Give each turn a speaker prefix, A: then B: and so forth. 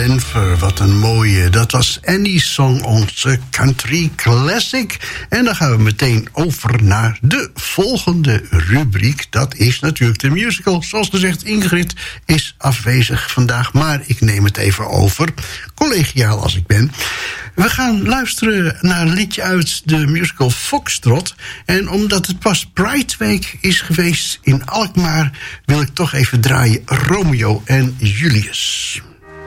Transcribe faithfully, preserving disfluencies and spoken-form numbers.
A: Denver, wat een mooie. Dat was Annie Song, onze country classic. En dan gaan we meteen over naar de volgende rubriek. Dat is natuurlijk de musical. Zoals gezegd, Ingrid is afwezig vandaag, maar ik neem het even over. Collegiaal als ik ben. We gaan luisteren naar een liedje uit de musical Foxtrot. En omdat het pas Pride Week is geweest in Alkmaar, wil ik toch even draaien Romeo en Julius.